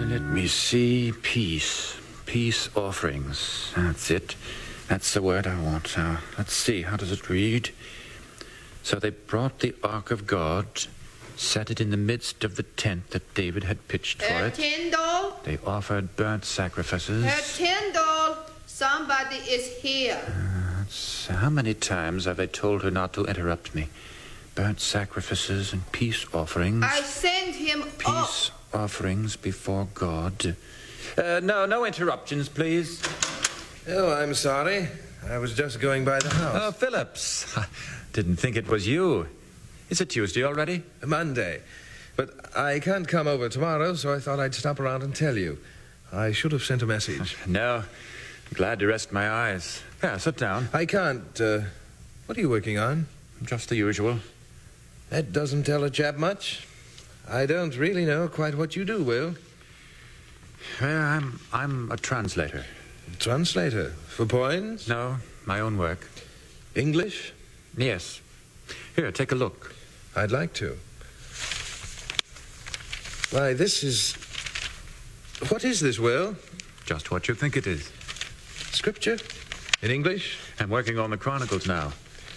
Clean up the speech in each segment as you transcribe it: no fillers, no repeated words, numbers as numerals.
Let me see. Peace. Peace offerings. That's it. That's the word I want. Now, let's see. How does it read? So they brought the ark of God, set it in the midst of the tent that David had pitched for it. Tyndall? They offered burnt sacrifices. Tyndall, somebody is here. How many times have I told her not to interrupt me? Burnt sacrifices and peace offerings. I sent him Peace offerings before God. No interruptions, please. Oh, I'm sorry. I was just going by the house. Oh, Phillips. Didn't think it was you. Is it Tuesday already? Monday. But I can't come over tomorrow, so I thought I'd stop around and tell you. I should have sent a message. No. I'm glad to rest my eyes. Yeah, sit down. I can't. What are you working on? Just the usual. That doesn't tell a chap much. I don't really know quite what you do, Will. Well, I'm a translator. Translator? For poems? No, my own work. English? Yes. Here, take a look. I'd like to. Why, this is... What is this, Will? Just what you think it is. Scripture? In English? I'm working on the Chronicles now.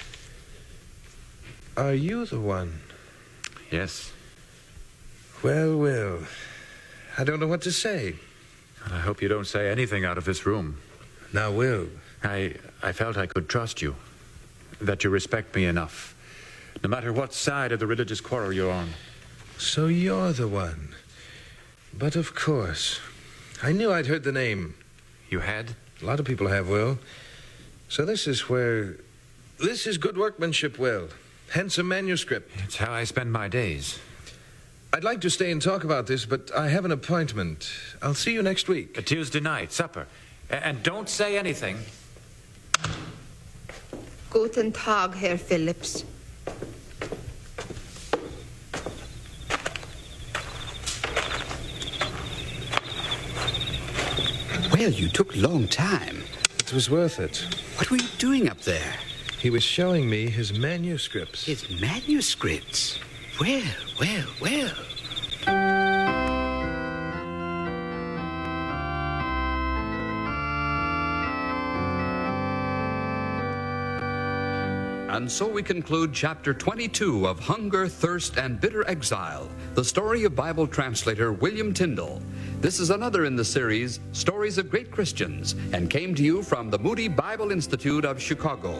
Are you the one? Yes. Well, Will, I don't know what to say. I hope you don't say anything out of this room. Now, Will. I felt I could trust you. That you respect me enough. No matter what side of the religious quarrel you're on. So you're the one. But of course. I knew I'd heard the name. You had? A lot of people have, Will. So this is where... This is good workmanship, Will. Hence a manuscript. It's how I spend my days. I'd like to stay and talk about this, but I have an appointment. I'll see you next week. A Tuesday night, supper. And don't say anything. Guten Tag, Herr Phillips. Well, you took a long time. It was worth it. What were you doing up there? He was showing me his manuscripts. His manuscripts? Well. And so we conclude Chapter 22 of Hunger, Thirst, and Bitter Exile, the story of Bible translator William Tyndall. This is another in the series, Stories of Great Christians, and came to you from the Moody Bible Institute of Chicago.